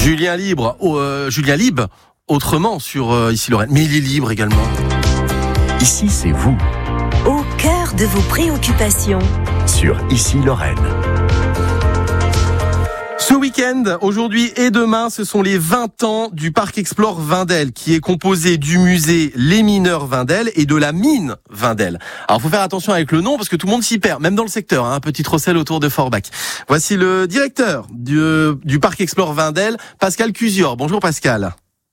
Julien Libre, autrement sur Ici Lorraine. Mais il est libre également. Ici, c'est vous. Au cœur de vos préoccupations. Sur Ici Lorraine. Ce week-end, aujourd'hui et demain, ce sont les 20 ans du Parc Explore Vindel, qui est composé du musée Les Mineurs Vindel et de la mine Vindel. Alors, faut faire attention avec le nom parce que tout le monde s'y perd, même dans le secteur, un petit Rossel autour de Forbach. Voici le directeur du Parc Explore Vindel, Pascal Cusior. Bonjour Pascal.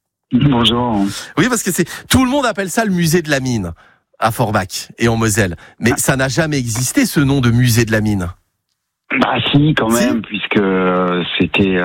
Bonjour. Oui, parce que tout le monde appelle ça le musée de la mine à Forbach et en Moselle. Mais ça n'a jamais existé, ce nom de musée de la mine. Bah si, quand même, puisque c'était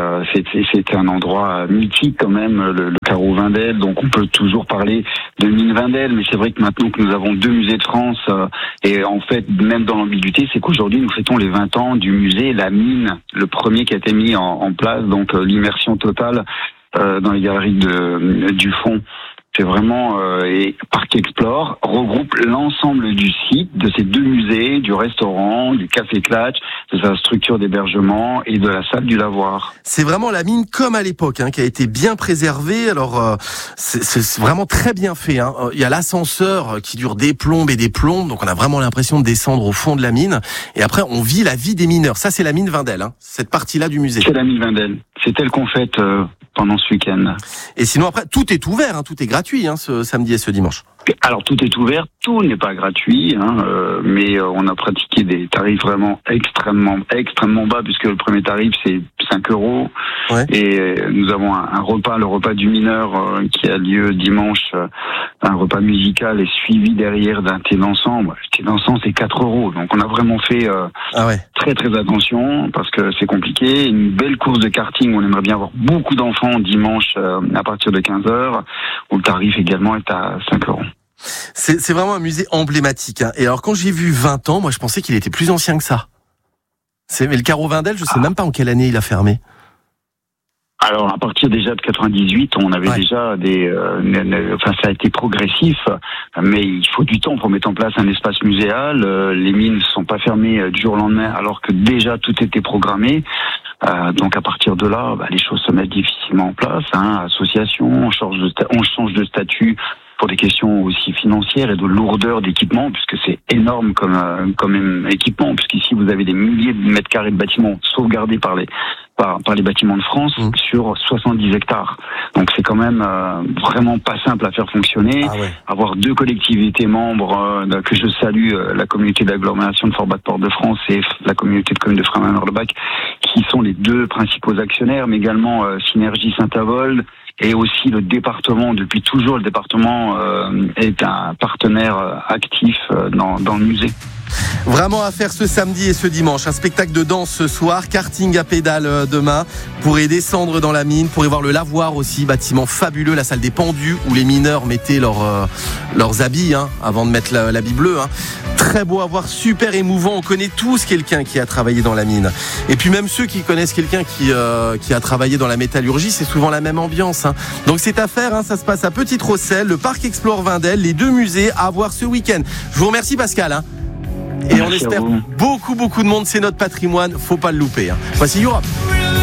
un endroit mythique quand même, le carreau Vindel. Donc on peut toujours parler de mine Vindel, mais c'est vrai que maintenant que nous avons 2 musées de France, et en fait même dans l'ambiguïté, c'est qu'aujourd'hui nous fêtons les 20 ans du musée La Mine, le premier qui a été mis en place, donc l'immersion totale dans les galeries du fond. C'est vraiment et Parc Explore regroupe l'ensemble du site, de ces 2 musées, du restaurant, du café Clatch, de sa structure d'hébergement et de la salle du lavoir. C'est vraiment la mine comme à l'époque, qui a été bien préservée. Alors c'est vraiment très bien fait. Il y a l'ascenseur qui dure des plombes et des plombes, donc on a vraiment l'impression de descendre au fond de la mine. Et après on vit la vie des mineurs. Ça c'est la mine Vindel, cette partie-là du musée. C'est la mine Vindel. C'est elle qu'on fête pendant ce week-end. Et sinon après tout est ouvert, tout est gratuit ce samedi et ce dimanche. Alors tout est ouvert, tout n'est pas gratuit, mais on a pratiqué des tarifs vraiment extrêmement bas, puisque le premier tarif c'est 5 €. Ouais. Et nous avons un repas, le repas du mineur qui a lieu dimanche, un repas musical est suivi derrière d'un thé dansant. Le thé dansant c'est 4 €, donc on a vraiment fait très attention parce que c'est compliqué. Une belle course de karting, on aimerait bien avoir beaucoup d'enfants dimanche à partir de 15h, où le tarif également est à 5 €. C'est vraiment un musée emblématique. Et alors quand j'ai vu 20 ans, moi je pensais qu'il était plus ancien que ça. Mais le carreau Vindel, je sais même pas en quelle année il a fermé. Alors à partir déjà de 98, on avait déjà ça a été progressif, mais il faut du temps pour mettre en place un espace muséal. Les mines ne sont pas fermées du jour au lendemain, alors que déjà tout était programmé. Donc à partir de là, les choses se mettent difficilement en place. Association, on change de statut pour des questions aussi financières et de lourdeur d'équipement, puisque c'est énorme comme équipement, puisqu'ici vous avez des milliers de mètres carrés de bâtiments sauvegardés par les bâtiments de France sur 70 hectares. Donc c'est quand même vraiment pas simple à faire fonctionner. Avoir 2 collectivités membres, que je salue, la communauté d'agglomération de Forbach-Porte de France et la communauté de communes de Frémin-Orbach, qui sont les 2 principaux actionnaires, mais également Synergie Saint-Avold, et aussi le département. Depuis toujours, le département est un partenaire actif dans le musée. Vraiment à faire ce samedi et ce dimanche. Un spectacle de danse ce soir, karting à pédales demain. Vous pourrez descendre dans la mine, vous pourrez voir le lavoir aussi, bâtiment fabuleux, la salle des pendus où les mineurs mettaient leurs habits avant de mettre l'habit bleu. Très beau à voir, super émouvant. On connaît tous quelqu'un qui a travaillé dans la mine. Et puis même ceux qui connaissent quelqu'un qui a travaillé dans la métallurgie, c'est souvent la même ambiance. Donc c'est à faire, ça se passe à Petit Rossel, le Parc Explore Vindel, les 2 musées à voir ce week-end. Je vous remercie Pascal. Et on espère beaucoup de monde, c'est notre patrimoine, faut pas le louper. Voici Europe.